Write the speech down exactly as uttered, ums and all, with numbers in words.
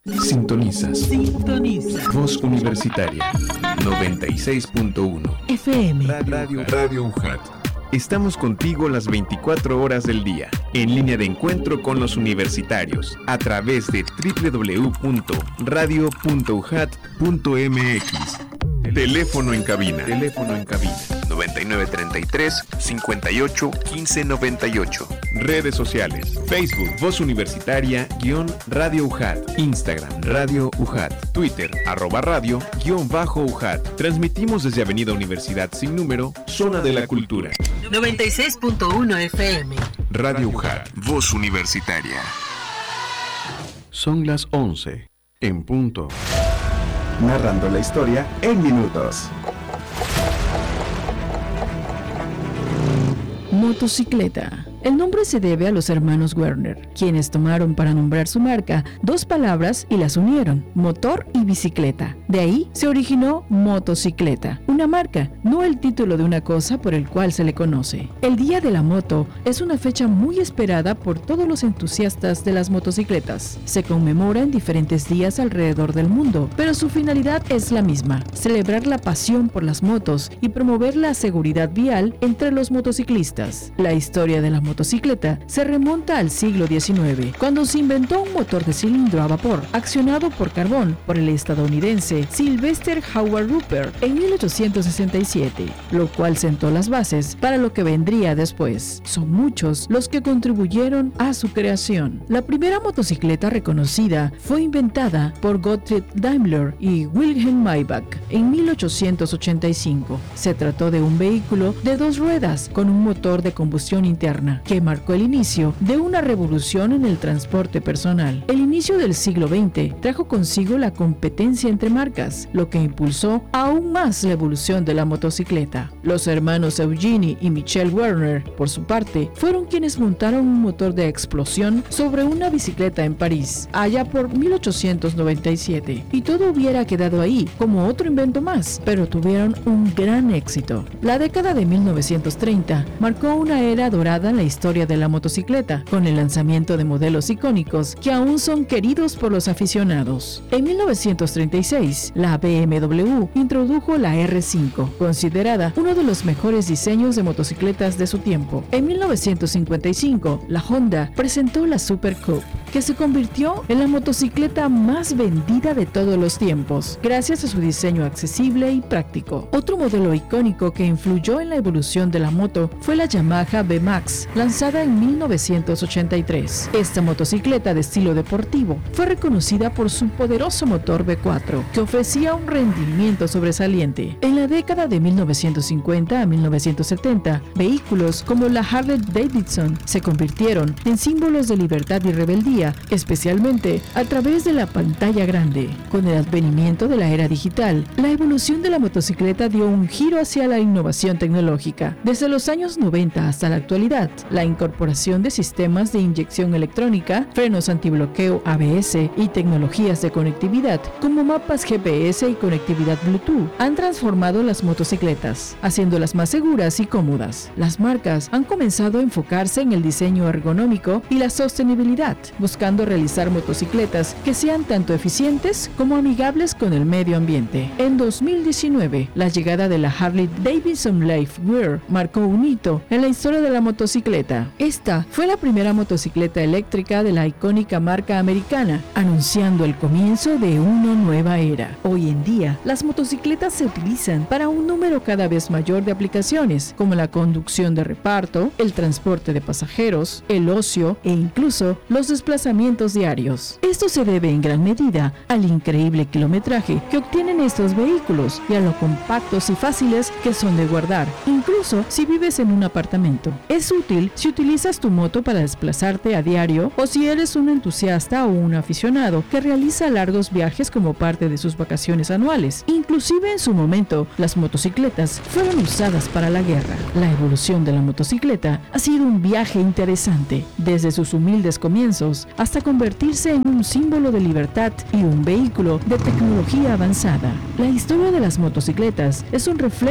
Sintonizas. Sintoniza. Voz Universitaria. noventa y seis punto uno. F M. Radio, Radio U J A T. Estamos contigo las veinticuatro horas del día, en línea de encuentro con los universitarios, a través de doble u doble u doble u punto radio punto u j a t punto m x. Teléfono en cabina. Teléfono en cabina. noventa y nueve treinta y tres, cincuenta y ocho, quince noventa y ocho. Redes sociales. Facebook, Voz Universitaria, guión Radio U J A T. Instagram, Radio U J A T. Twitter, arroba radio, guión bajo U J A T. Transmitimos desde Avenida Universidad Sin Número, Zona de la Cultura. noventa y seis punto uno F M. Radio U J A T. Voz Universitaria. Son las once, en punto. Narrando la historia en minutos. Motocicleta. El nombre se debe a los hermanos Werner, quienes tomaron para nombrar su marca dos palabras y las unieron, motor y bicicleta. De ahí se originó motocicleta, una marca, no el título de una cosa por el cual se le conoce. El Día de la Moto es una fecha muy esperada por todos los entusiastas de las motocicletas. Se conmemora en diferentes días alrededor del mundo, pero su finalidad es la misma, celebrar la pasión por las motos y promover la seguridad vial entre los motociclistas. La historia de la motocicleta se remonta al siglo diecinueve, cuando se inventó un motor de cilindro a vapor, accionado por carbón por el estadounidense Sylvester Howard Rupert en mil ochocientos sesenta y siete, lo cual sentó las bases para lo que vendría después. Son muchos los que contribuyeron a su creación. La primera motocicleta reconocida fue inventada por Gottlieb Daimler y Wilhelm Maybach en mil ochocientos ochenta y cinco. Se trató de un vehículo de dos ruedas con un motor de combustión interna, que marcó el inicio de una revolución en el transporte personal. El inicio del siglo veinte trajo consigo la competencia entre marcas, lo que impulsó aún más la evolución de la motocicleta. Los hermanos Eugenie y Michel Werner, por su parte, fueron quienes montaron un motor de explosión sobre una bicicleta en París, allá por mil ochocientos noventa y siete, y todo hubiera quedado ahí, como otro invento más, pero tuvieron un gran éxito. La década de mil novecientos treinta marcó una era dorada en la historia de la motocicleta, con el lanzamiento de modelos icónicos que aún son queridos por los aficionados. En mil novecientos treinta y seis, la B M W introdujo la R cinco, considerada uno de los mejores diseños de motocicletas de su tiempo. En mil novecientos cincuenta y cinco, la Honda presentó la Super Coupe, que se convirtió en la motocicleta más vendida de todos los tiempos, gracias a su diseño accesible y práctico. Otro modelo icónico que influyó en la evolución de la moto fue la Yamaha B MAX, lanzada en mil novecientos ochenta y tres. Esta motocicleta de estilo deportivo fue reconocida por su poderoso motor V cuatro, que ofrecía un rendimiento sobresaliente. En la década de mil novecientos cincuenta a mil novecientos setenta, vehículos como la Harley Davidson se convirtieron en símbolos de libertad y rebeldía, especialmente a través de la pantalla grande. Con el advenimiento de la era digital, la evolución de la motocicleta dio un giro hacia la innovación tecnológica. Desde los años noventa hasta la actualidad, la incorporación de sistemas de inyección electrónica, frenos antibloqueo A B S y tecnologías de conectividad como mapas G P S y conectividad Bluetooth han transformado las motocicletas, haciéndolas más seguras y cómodas. Las marcas han comenzado a enfocarse en el diseño ergonómico y la sostenibilidad, buscando realizar motocicletas que sean tanto eficientes como amigables con el medio ambiente. En dos mil diecinueve, la llegada de la Harley Davidson Livewire marcó un hito en la historia de la motocicleta. Esta fue la primera motocicleta eléctrica de la icónica marca americana, anunciando el comienzo de una nueva era. Hoy en día, las motocicletas se utilizan para un número cada vez mayor de aplicaciones, como la conducción de reparto, el transporte de pasajeros, el ocio e incluso los desplazamientos diarios. Esto se debe en gran medida al increíble kilometraje que obtienen estos vehículos y a lo compactos y fáciles que son de guardar, incluso si vives en un apartamento. Es útil si utilizas tu moto para desplazarte a diario o si eres un entusiasta o un aficionado que realiza largos viajes como parte de sus vacaciones anuales. Inclusive en su momento, las motocicletas fueron usadas para la guerra. La evolución de la motocicleta ha sido un viaje interesante, desde sus humildes comienzos hasta convertirse en un símbolo de libertad y un vehículo de tecnología avanzada. La historia de las motocicletas es un reflejo